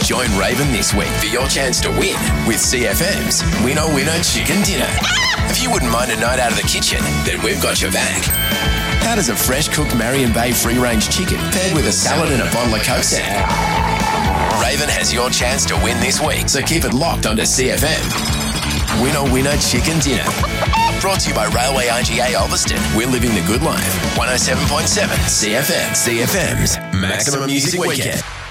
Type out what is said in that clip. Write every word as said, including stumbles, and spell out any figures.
Join Raven this week for your chance to win with C F M's Winner Winner Chicken Dinner. If you wouldn't mind a night out of the kitchen, then we've got your back. How does a fresh-cooked Marion Bay free-range chicken paired with a salad and a bottle of Coke sound? Raven has your chance to win this week, so keep it locked onto C F M. Winner Winner Chicken Dinner. Brought to you by Railway I G A Ulverston. We're living the good life. one oh seven point seven C F M. C F M's Maximum Music Weekend.